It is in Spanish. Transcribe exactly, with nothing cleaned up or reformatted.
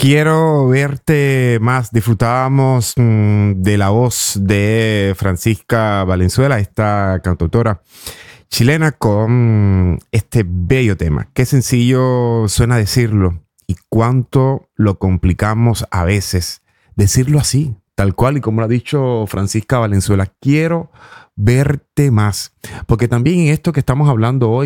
Quiero verte más. Disfrutábamos mm, de la voz de Francisca Valenzuela, esta cantautora chilena, con este bello tema. Qué sencillo suena decirlo y cuánto lo complicamos a veces. Decirlo así, tal cual y como lo ha dicho Francisca Valenzuela. Quiero verte más. Porque también en esto que estamos hablando hoy,